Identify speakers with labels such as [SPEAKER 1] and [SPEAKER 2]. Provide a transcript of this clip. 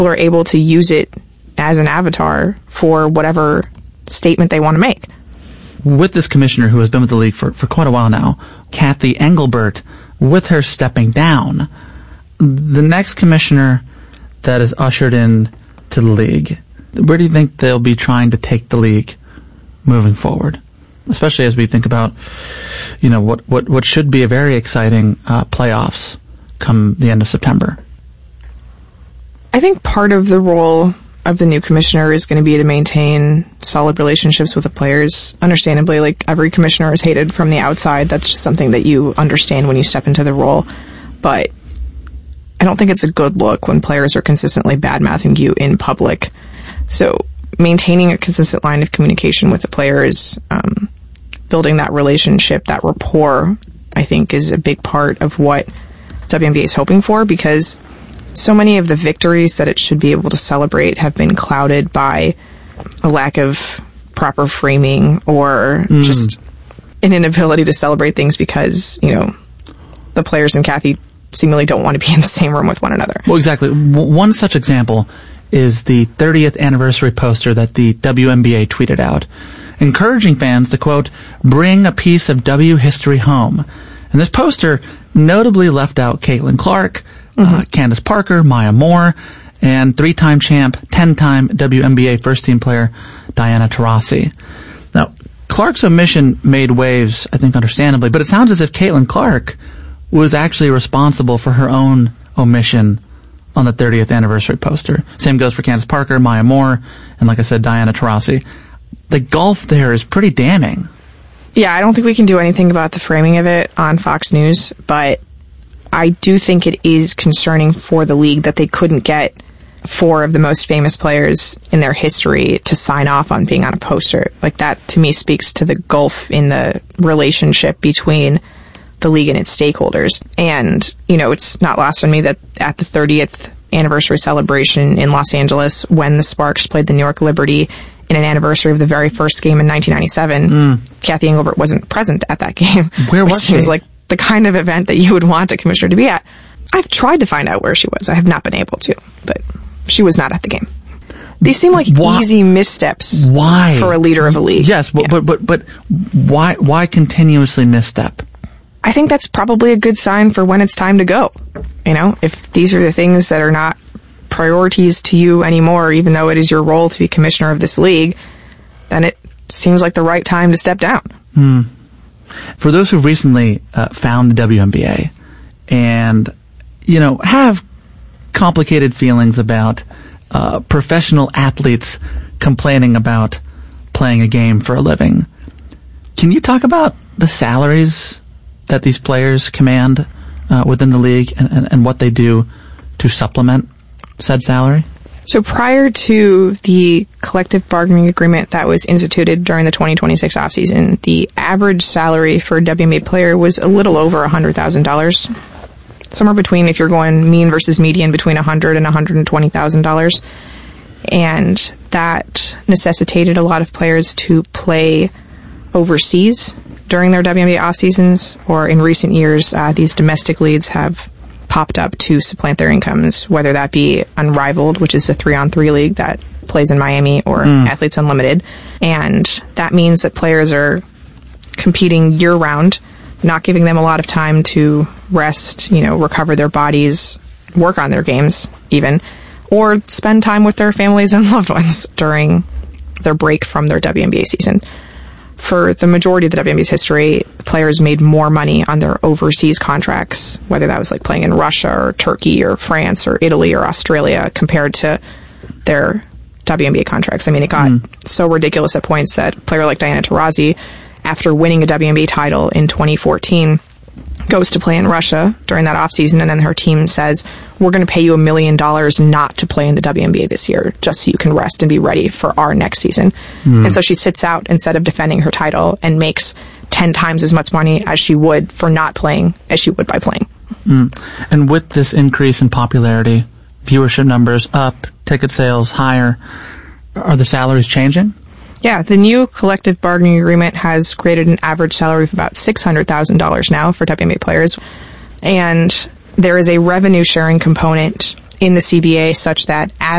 [SPEAKER 1] people are able to use it as an avatar for whatever statement they want to make.
[SPEAKER 2] With this commissioner who has been with the league for quite a while now, Cathy Engelbert, with her stepping down, the next commissioner that is ushered in to the league, where do you think they'll be trying to take the league moving forward? Especially as we think about, what should be a very exciting playoffs come the end of September.
[SPEAKER 1] I think part of the role of the new commissioner is going to be to maintain solid relationships with the players. Understandably, like, every commissioner is hated from the outside. That's just something that you understand when you step into the role. But I don't think it's a good look when players are consistently bad-mouthing you in public. So maintaining a consistent line of communication with the players, building that relationship, that rapport, I think is a big part of what WNBA is hoping for, because so many of the victories that it should be able to celebrate have been clouded by a lack of proper framing or just an inability to celebrate things because, the players and Cathy seemingly don't want to be in the same room with one another.
[SPEAKER 2] Well, exactly. One such example is the 30th anniversary poster that the WNBA tweeted out, encouraging fans to, quote, bring a piece of W history home. And this poster notably left out Caitlin Clark, Candace Parker, Maya Moore, and 3-time champ, 10-time WNBA first-team player Diana Taurasi. Now, Clark's omission made waves, I think understandably, but it sounds as if Caitlin Clark was actually responsible for her own omission on the 30th anniversary poster. Same goes for Candace Parker, Maya Moore, and like I said, Diana Taurasi. The gulf there is pretty damning.
[SPEAKER 1] Yeah, I don't think we can do anything about the framing of it on Fox News, but I do think it is concerning for the league that they couldn't get 4 of the most famous players in their history to sign off on being on a poster. Like, that, to me, speaks to the gulf in the relationship between the league and its stakeholders. And, it's not lost on me that at the 30th anniversary celebration in Los Angeles, when the Sparks played the New York Liberty in an anniversary of the very first game in 1997, Cathy Engelbert wasn't present at that game.
[SPEAKER 2] Where was she?
[SPEAKER 1] Which seems like the kind of event that you would want a commissioner to be at. I've tried to find out where she was. I have not been able to, but she was not at the game. These seem like easy missteps.
[SPEAKER 2] Why?
[SPEAKER 1] For a leader of a league.
[SPEAKER 2] Yes, but why continuously misstep?
[SPEAKER 1] I think that's probably a good sign for when it's time to go. If these are the things that are not priorities to you anymore, even though it is your role to be commissioner of this league, then it seems like the right time to step down.
[SPEAKER 2] For those who've recently found the WNBA and, have complicated feelings about professional athletes complaining about playing a game for a living, can you talk about the salaries that these players command within the league and what they do to supplement said salary?
[SPEAKER 1] So prior to the collective bargaining agreement that was instituted during the 2026 offseason, the average salary for a WNBA player was a little over $100,000. Somewhere between, if you're going mean versus median, between $100,000 and $120,000. And that necessitated a lot of players to play overseas during their WNBA off seasons, or in recent years, these domestic leagues have popped up to supplant their incomes, whether that be Unrivaled, which is a 3-on-3 league that plays in Miami, or Athletes Unlimited. And that means that players are competing year-round, not giving them a lot of time to rest, recover their bodies, work on their games even, or spend time with their families and loved ones during their break from their WNBA season. For the majority of the WNBA's history, players made more money on their overseas contracts, whether that was like playing in Russia or Turkey or France or Italy or Australia, compared to their WNBA contracts. I mean, it got so ridiculous at points that a player like Diana Taurasi, after winning a WNBA title in 2014, goes to play in Russia during that offseason, and then her team says, we're going to pay you $1 million not to play in the WNBA this year, just so you can rest and be ready for our next season. And so she sits out instead of defending her title and makes 10 times as much money as she would for not playing as she would by playing.
[SPEAKER 2] And with this increase in popularity, viewership numbers up, ticket sales higher, are the salaries changing?
[SPEAKER 1] Yeah, the new collective bargaining agreement has created an average salary of about $600,000 now for WNBA players. And there is a revenue sharing component in the CBA such that as